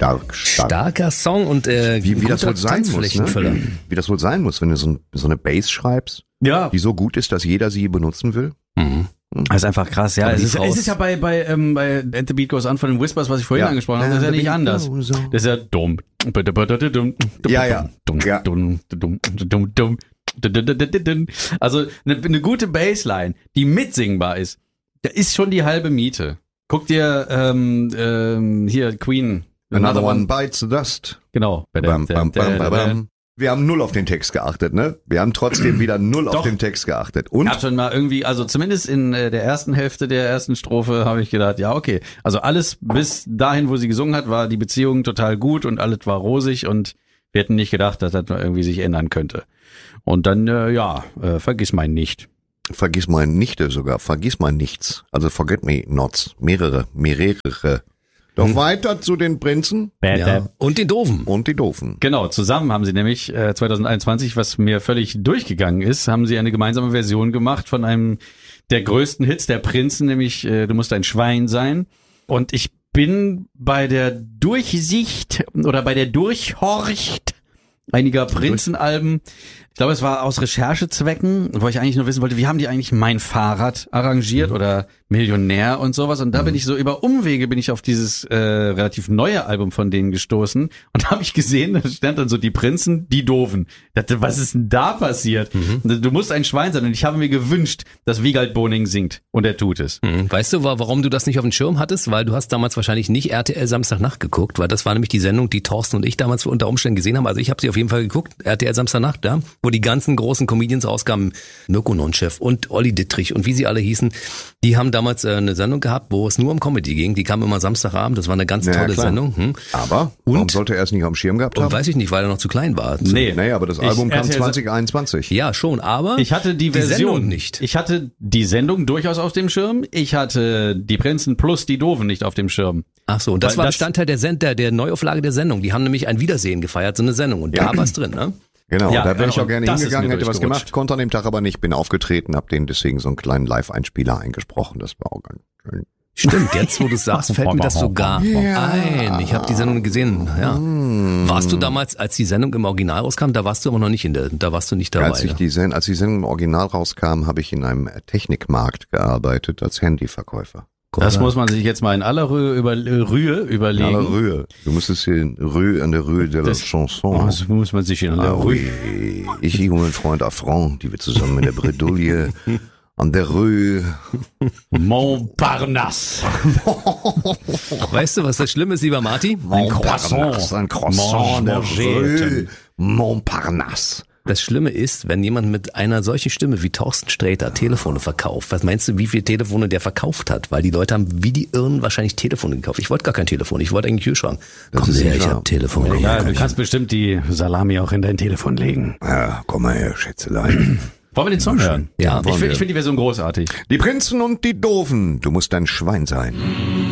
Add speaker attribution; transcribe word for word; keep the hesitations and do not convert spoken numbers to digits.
Speaker 1: Stark, stark.
Speaker 2: Starker Song und äh,
Speaker 1: wie, wie das wohl sein muss, ne? Wie das wohl sein muss, wenn du so, so eine Bass schreibst,
Speaker 3: ja.
Speaker 1: die so gut ist, dass jeder sie benutzen will.
Speaker 2: Mhm.
Speaker 3: Das ist einfach krass, ja. Es ist, es ist ja bei, bei, ähm, bei And the Beat Goes On von den Whispers, was ich vorhin
Speaker 1: ja.
Speaker 3: angesprochen habe, das ist ja nicht anders. Das ist ja dumm.
Speaker 1: Ja, ja. ja.
Speaker 3: Also eine, eine gute Bassline, die mitsingbar ist, da ist schon die halbe Miete. Guck dir ähm, ähm, hier Queen.
Speaker 1: Another One Bites the Dust.
Speaker 3: Genau.
Speaker 1: Bam, bam, bam, bam, bam. Wir haben null auf den Text geachtet, ne? Wir haben trotzdem wieder null
Speaker 3: Doch.
Speaker 1: auf den Text geachtet. Und?
Speaker 3: Ich hab schon mal irgendwie, also zumindest in äh, der ersten Hälfte der ersten Strophe habe ich gedacht, ja okay. Also alles bis dahin, wo sie gesungen hat, war die Beziehung total gut und alles war rosig und wir hätten nicht gedacht, dass das irgendwie sich ändern könnte. Und dann, äh, ja, äh, vergiss mein nicht.
Speaker 1: Vergiss mein Nichte sogar, vergiss mein Nichts. Also forget me nots, mehrere, mehrere. Doch hm. weiter zu den Prinzen.
Speaker 2: Ja. Und den Doofen.
Speaker 1: Und die Doofen.
Speaker 3: Genau, zusammen haben sie nämlich äh, zwanzig einundzwanzig, was mir völlig durchgegangen ist, haben sie eine gemeinsame Version gemacht von einem der größten Hits der Prinzen, nämlich äh, Du musst ein Schwein sein. Und ich bin bei der Durchsicht oder bei der Durchhorcht einiger Prinzenalben, ich glaube, es war aus Recherchezwecken, wo ich eigentlich nur wissen wollte, wie haben die eigentlich mein Fahrrad arrangiert mhm. oder Millionär und sowas. Und da bin ich so über Umwege bin ich auf dieses äh, relativ neue Album von denen gestoßen und da habe ich gesehen, da stand dann so die Prinzen, die Doofen. Ich dachte, was ist denn da passiert? Mhm. Du musst ein Schwein sein und ich habe mir gewünscht, dass Wiegald Boning singt und er tut es.
Speaker 2: Mhm. Weißt du, warum du das nicht auf dem Schirm hattest? Weil du hast damals wahrscheinlich nicht R T L Samstagnacht geguckt, weil das war nämlich die Sendung, die Thorsten und ich damals unter Umständen gesehen haben. Also ich habe sie auf jeden Fall geguckt, R T L Samstagnacht, ja, wo die ganzen großen Comedians rauskamen, Mirko Nonchef und Olli Dittrich und wie sie alle hießen, die haben damals äh, eine Sendung gehabt, wo es nur um Comedy ging. Die kam immer Samstagabend, das war eine ganz
Speaker 1: ja,
Speaker 2: tolle
Speaker 1: klar.
Speaker 2: Sendung. Hm.
Speaker 1: Aber
Speaker 2: und,
Speaker 1: warum sollte er es nicht auf dem Schirm gehabt haben?
Speaker 2: Und weiß ich nicht, weil er noch zu klein war.
Speaker 1: Nee, nee, aber das Album
Speaker 3: ich,
Speaker 1: kam zwanzig einundzwanzig.
Speaker 2: Ja, schon, aber
Speaker 3: ich hatte die Version
Speaker 2: die Sendung nicht.
Speaker 3: Ich hatte die Sendung durchaus auf dem Schirm. Ich hatte die Prinzen plus die Doofen nicht auf dem Schirm.
Speaker 2: Ach so, und das
Speaker 3: weil
Speaker 2: war
Speaker 3: das,
Speaker 2: Bestandteil der Sender, der Neuauflage der Sendung. Die haben nämlich ein Wiedersehen gefeiert, so eine Sendung. Und
Speaker 1: ja.
Speaker 2: da war's drin, ne?
Speaker 1: Genau,
Speaker 3: ja,
Speaker 1: da wäre ich auch gerne hingegangen, hätte was
Speaker 3: durchgerutscht.
Speaker 1: gemacht, konnte an dem Tag aber nicht, bin aufgetreten, hab denen deswegen so einen kleinen Live-Einspieler eingesprochen, das war auch ganz schön.
Speaker 2: Stimmt, jetzt wo du sagst, fällt mir das sogar
Speaker 1: ja.
Speaker 2: ein. Ich habe die Sendung gesehen, ja.
Speaker 1: Mm.
Speaker 2: Warst du damals, als die Sendung im Original rauskam, da warst du aber noch nicht in der, da warst du nicht dabei.
Speaker 1: Als, ich die Send- als die Sendung im Original rauskam, habe ich in einem Technikmarkt gearbeitet als Handyverkäufer.
Speaker 3: Das muss man sich jetzt mal in aller Rühe, über, Rühe überlegen.
Speaker 1: In aller Rühe. Du musstest hier in Rue, an der Rue de la
Speaker 3: Das-
Speaker 1: Chanson.
Speaker 3: Das muss man sich in aller
Speaker 1: Ah,
Speaker 3: Rühe.
Speaker 1: oui. Ich und mein Freund Affront, die wir zusammen in der Bredouille an der Rue.
Speaker 3: Montparnasse.
Speaker 2: Weißt du, was das Schlimme ist, lieber Marty?
Speaker 3: Ein Croissant.
Speaker 1: Ein Croissant der
Speaker 3: Mange-Mangete.
Speaker 1: Rue Montparnasse.
Speaker 2: Das Schlimme ist, wenn jemand mit einer solchen Stimme wie Thorsten Sträter Telefone verkauft. Was meinst du, wie viele Telefone der verkauft hat? Weil die Leute haben wie die Irren wahrscheinlich Telefone gekauft. Ich wollte gar kein Telefon, ich wollte eigentlich Kühlschrank.
Speaker 1: Das
Speaker 2: Komm
Speaker 1: ist
Speaker 2: her,
Speaker 1: nicht
Speaker 2: ich
Speaker 1: wahr.
Speaker 2: hab Telefon.
Speaker 3: Ja, du kannst bestimmt die Salami auch in dein Telefon legen.
Speaker 1: Ja, komm mal her, Schätzelein.
Speaker 3: Wollen wir den Song hören?
Speaker 2: Ja,
Speaker 3: Ich
Speaker 1: wollen
Speaker 3: finde
Speaker 1: wir.
Speaker 3: ich find die Version großartig.
Speaker 1: Die Prinzen und die Doofen, du musst ein Schwein sein.